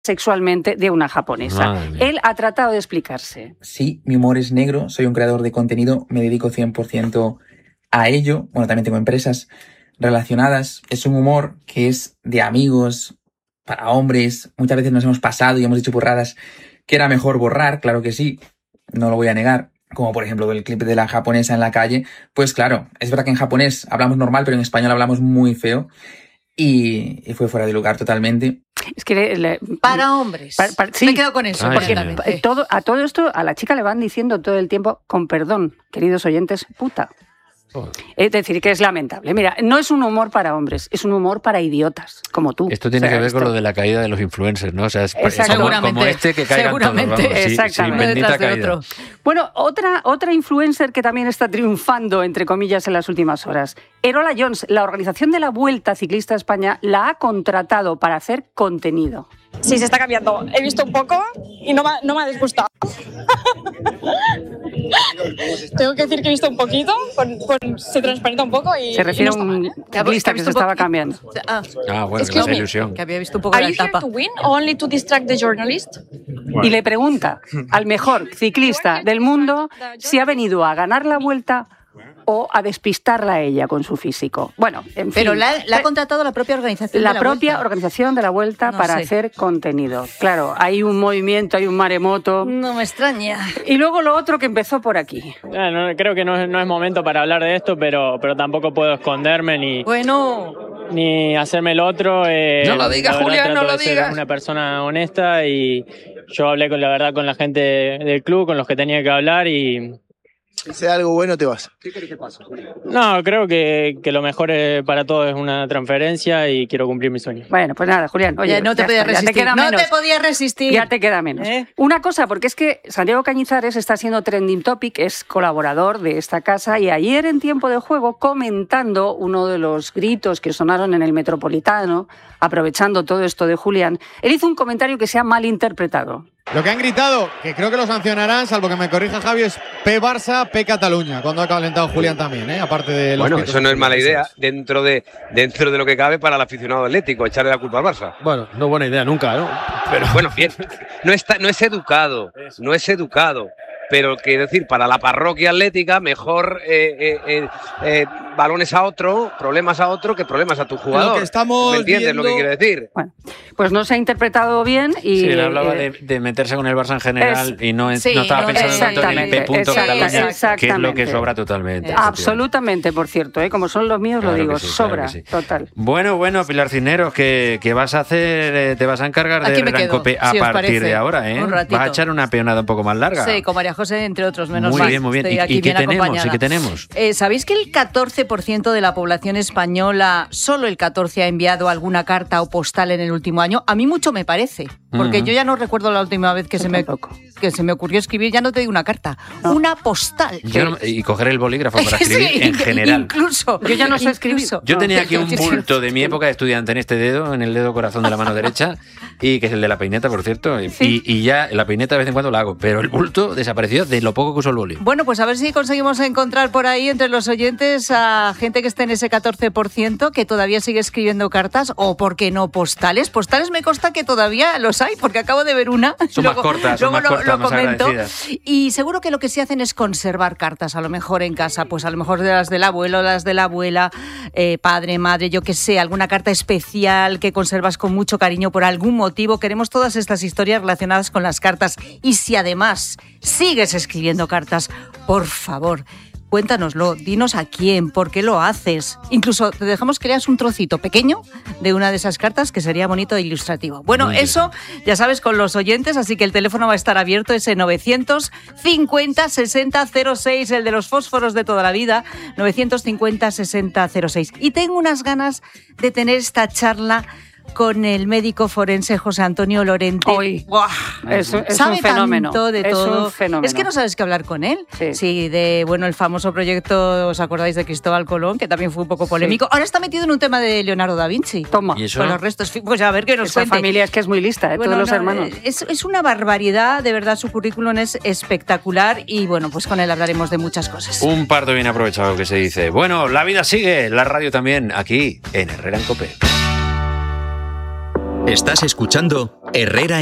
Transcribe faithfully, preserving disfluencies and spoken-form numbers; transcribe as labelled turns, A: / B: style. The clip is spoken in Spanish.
A: sexualmente de una japonesa. Él ha tratado de explicarse.
B: Sí, mi humor es negro, soy un creador de contenido, me dedico cien por ciento a ello. Bueno, también tengo empresas relacionadas. Es un humor que es de amigos, para hombres. Muchas veces nos hemos pasado y hemos dicho burradas que era mejor borrar, claro que sí, no lo voy a negar. Como por ejemplo el clip de la japonesa en la calle. Pues claro, es verdad que en japonés hablamos normal, pero en español hablamos muy feo. Y, y fue fuera de lugar totalmente.
A: Es que le, le,
C: para hombres.
A: Para, para, sí,
C: me quedo con eso.
A: Ay, porque todo, a todo esto a la chica le van diciendo todo el tiempo, con perdón, queridos oyentes, puta. Oh. Es decir, que es lamentable. Mira, no es un humor para hombres, es un humor para idiotas, como tú.
D: Esto tiene
A: o sea,
D: que ver
A: esto...
D: con lo de la caída de los influencers, ¿no? O sea, es, es como, como este que caigan
C: seguramente,
D: todos, vamos.
A: Exactamente.
D: Sí, sí, bendita caída.
A: Otro. Bueno, otra, otra influencer que también está triunfando, entre comillas, en las últimas horas. Erola Jones, la organización de la Vuelta Ciclista a España, la ha contratado para hacer contenido.
E: Sí, se está cambiando. He visto un poco y no me, no me ha disgustado. Tengo que decir que he visto un poquito, con, con, se transparenta un poco y...
A: Se refiere
E: y no
A: a un ciclista que, que se estaba cambiando.
D: Ah, ah bueno, es
C: me,
D: ilusión.
C: Que había visto un poco de la etapa.
E: ¿Are you here to win or only to distract the journalist?
A: Bueno. Y le pregunta al mejor ciclista del mundo si ha venido a ganar la Vuelta o a despistarla a ella con su físico. Bueno, en fin.
C: Pero la, la ha contratado la propia organización
A: la
C: de la
A: propia
C: Vuelta.
A: organización de la Vuelta
C: no
A: para
C: sé.
A: hacer contenido. Claro, hay un movimiento, hay un maremoto.
C: No me extraña.
A: Y luego lo otro que empezó por aquí.
F: No, no, creo que no es, no es momento para hablar de esto, pero, pero tampoco puedo esconderme ni...
C: Bueno...
F: ni hacerme el otro. Eh,
D: no lo digas, Julián, no lo digas.
F: Soy una persona honesta y yo hablé con la verdad con la gente del club, con los que tenía que hablar y...
G: Si sea algo bueno, te vas. ¿Qué querés que pase?
F: No, creo que, que lo mejor para todos es una transferencia y quiero cumplir mi sueño.
A: Bueno, pues nada, Julián. Oye,
C: ya no te podías resistir.
A: Te
C: no
A: menos.
C: te podías resistir.
A: Ya te queda menos. ¿Eh? Una cosa, porque es que Santiago Cañizares está siendo trending topic, es colaborador de esta casa y ayer en Tiempo de Juego, comentando uno de los gritos que sonaron en el Metropolitano, aprovechando todo esto de Julián, él hizo un comentario que se ha malinterpretado.
H: Lo que han gritado, que creo que lo sancionarán, salvo que me corrija Javi, es P Barça, P Cataluña, cuando ha calentado Julián también, ¿eh? Aparte de los
I: Bueno, eso no es mala idea dentro de, dentro de lo que cabe para el aficionado atlético, echarle la culpa al Barça.
J: Bueno, no buena idea nunca, ¿no?
I: Pero bueno, bien, no, está, no es educado, no es educado. Pero quiero decir, para la parroquia atlética, mejor eh, eh, eh, eh, balones a otro, problemas a otro, que problemas a tu jugador.
H: Lo que estamos
I: ¿Me entiendes
H: viendo...
I: lo que quiero decir?
A: Bueno, pues no se ha interpretado bien y...
D: Sí, él hablaba
A: eh,
D: de, de meterse con el Barça en general
A: es,
D: y no,
C: sí,
D: no estaba
C: no,
D: pensando tanto en el P. Cataluña, que es lo que sobra totalmente.
A: Absolutamente, por cierto, ¿eh? Como son los míos, claro lo digo, sí, sobra, claro sí. Total.
D: Bueno, bueno, Pilar Cisneros, ¿qué, qué vas a hacer? Eh, ¿Te vas a encargar de Rencope a
C: si
D: partir de ahora? ¿eh? ¿Vas a echar una peonada un poco más larga?
C: Sí, con María José, entre otros, menos
D: muy
C: más.
D: bien, muy bien.
C: Estoy
D: ¿Y,
C: aquí
D: ¿y qué
C: bien
D: tenemos? ¿Y qué tenemos?
C: Eh, ¿Sabéis que el catorce por ciento de la población española, solo el catorce por ciento ha enviado alguna carta o postal en el último año? A mí mucho me parece, porque uh-huh. yo ya no recuerdo la última vez que se, me, que se me ocurrió escribir, ya no te digo una carta, no. una postal.
D: No, y coger el bolígrafo para escribir
C: sí,
D: en general.
C: Incluso.
A: Yo ya no sé escribir.
D: Yo tenía aquí un bulto de mi época de estudiante en este dedo, en el dedo corazón de la mano derecha, y que es el de la peineta, por cierto, sí. y, y ya la peineta de vez en cuando la hago, pero el bulto desapareció de lo poco que uso el boli.
C: Bueno, pues a ver si conseguimos encontrar por ahí entre los oyentes a gente que esté en ese catorce por ciento que todavía sigue escribiendo cartas o, ¿por qué no, postales? Postales me consta que todavía los hay, porque acabo de ver una.
D: Son
C: luego,
D: más cortas, son
C: luego
D: más
C: lo,
D: cortas,
C: lo
D: más
C: comento.
D: agradecidas.
C: Y seguro que lo que sí hacen es conservar cartas, a lo mejor en casa, pues a lo mejor de las del abuelo, las de la abuela, eh, padre, madre, yo qué sé, alguna carta especial que conservas con mucho cariño por algún motivo. Queremos todas estas historias relacionadas con las cartas. Y si además sigues escribiendo cartas, por favor, cuéntanoslo, dinos a quién, por qué lo haces. Incluso te dejamos que leas un trocito pequeño de una de esas cartas que sería bonito e ilustrativo. Bueno, eso ya sabes con los oyentes, así que el teléfono va a estar abierto, ese novecientos cincuenta sesenta cero seis, el de los fósforos de toda la vida, novecientos cincuenta sesenta cero seis. Y tengo unas ganas de tener esta charla con el médico forense José Antonio Lorente.
A: Hoy. Es, es
C: sabe
A: un fenómeno.
C: Tanto de
A: es
C: todo.
A: un fenómeno.
C: Es que no sabes qué hablar con él.
A: Sí.
C: sí, de bueno, el famoso proyecto, ¿os acordáis de Cristóbal Colón? Que también fue un poco polémico. Sí. Ahora está metido en un tema de Leonardo da Vinci.
A: Toma.
D: ¿Y eso?
C: Con los restos. Pues a ver qué nos
A: Esa
C: cuente.
A: familia es que es muy lista, ¿eh?
C: Bueno,
A: todos los
C: no,
A: hermanos.
C: Es, es una barbaridad, de verdad, su currículum es espectacular y bueno, pues con él hablaremos de muchas cosas.
D: Un parto bien aprovechado, que se dice. Bueno, la vida sigue, la radio también, aquí en Herrera en Cope.
J: Estás escuchando Herrera